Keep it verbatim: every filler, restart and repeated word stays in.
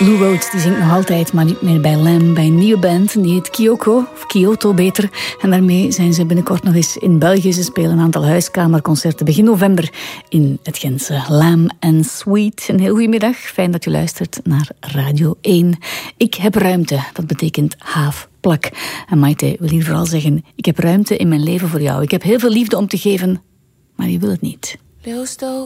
Lou Rhodes die zingt nog altijd, maar niet meer bij Lam, bij een nieuwe band. Die heet Kyoko, of Kyoto beter. En daarmee zijn ze binnenkort nog eens in België. Ze spelen een aantal huiskamerconcerten begin november in het Gentse Lam and Sweet. Een heel goede middag, fijn dat u luistert naar Radio één. Ik heb ruimte, dat betekent haaf. Plak. En Maite wil hier vooral zeggen, ik heb ruimte in mijn leven voor jou. Ik heb heel veel liefde om te geven, maar je wil het niet.